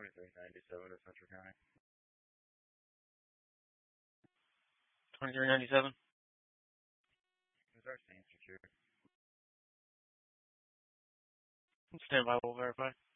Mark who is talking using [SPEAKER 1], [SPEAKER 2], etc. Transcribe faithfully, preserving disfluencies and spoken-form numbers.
[SPEAKER 1] twenty-three ninety-seven to Central County.
[SPEAKER 2] twenty-three ninety-seven.
[SPEAKER 1] Is our scene secure?
[SPEAKER 2] Stand by, we'll verify.